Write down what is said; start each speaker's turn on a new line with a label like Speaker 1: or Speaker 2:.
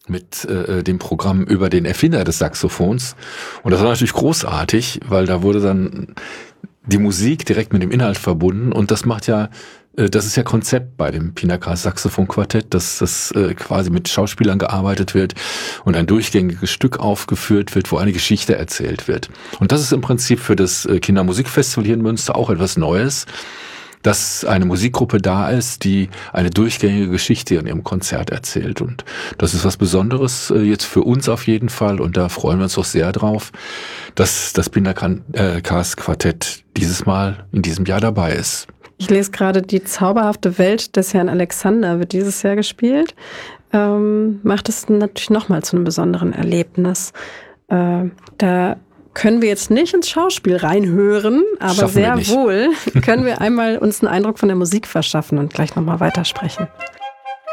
Speaker 1: mit dem Programm über den Erfinder des Saxophons. Und das war natürlich großartig, weil da wurde dann die Musik direkt mit dem Inhalt verbunden. Und das macht ja, das ist ja Konzept bei dem Pina-Grassi Saxophon-Quartett, dass das quasi mit Schauspielern gearbeitet wird und ein durchgängiges Stück aufgeführt wird, wo eine Geschichte erzählt wird. Und das ist im Prinzip für das Kindermusikfestival hier in Münster auch etwas Neues, dass eine Musikgruppe da ist, die eine durchgängige Geschichte in ihrem Konzert erzählt. Und das ist was Besonderes jetzt für uns auf jeden Fall. Und da freuen wir uns auch sehr drauf, dass das Pina-Grassi Quartett dieses Mal in diesem Jahr dabei ist.
Speaker 2: Ich lese gerade, die zauberhafte Welt des Herrn Alexander wird dieses Jahr gespielt. Macht es natürlich nochmal zu einem besonderen Erlebnis. Da können wir jetzt nicht ins Schauspiel reinhören, aber sehr wohl können wir einmal uns einen Eindruck von der Musik verschaffen und gleich nochmal weitersprechen.